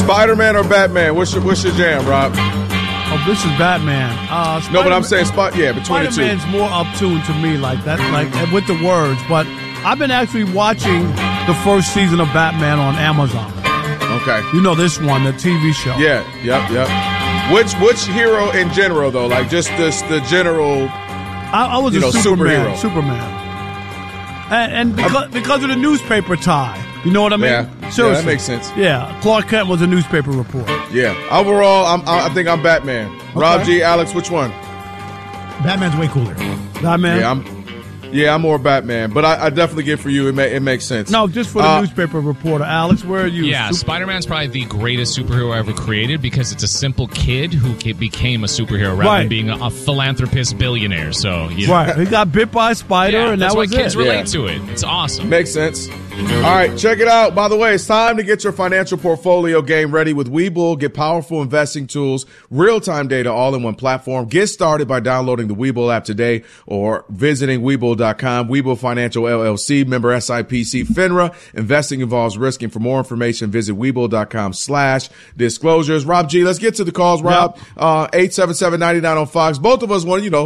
Spider-Man or Batman? What's your jam, Rob? Oh, this is Batman. No, but I'm saying between the two. Spider-Man's more up-tuned to me, like that, like with the words. But I've been actually watching the first season of Batman on Amazon. Okay. You know this one, the TV show. Yeah, yep. Which hero in general, though? Like just the general. I was a superhero. Superman. And because of the newspaper tie. You know what I mean? Yeah, seriously. That makes sense. Yeah, Clark Kent was a newspaper reporter. Yeah. Overall, I think I'm Batman. Okay. Rob G, Alex, which one? Batman's way cooler. Batman? I'm more Batman, but I definitely get for you. It makes sense. No, just for the newspaper reporter. Alex, where are you? Yeah, Spider-Man's probably the greatest superhero ever created because it's a simple kid who became a superhero rather than being a philanthropist billionaire. So he got bit by a spider, and that was it. That's why kids relate to it. It's awesome. Makes sense. All right, check it out. By the way, it's time to get your financial portfolio game ready with Webull. Get powerful investing tools, real-time data, all in one platform. Get started by downloading the Webull app today or visiting Webull.com. Webull Financial LLC, member SIPC FINRA. Investing involves risk, and for more information, visit Webull.com/disclosures. Rob G, let's get to the calls, Rob. 877-99 on Fox. Both of us want,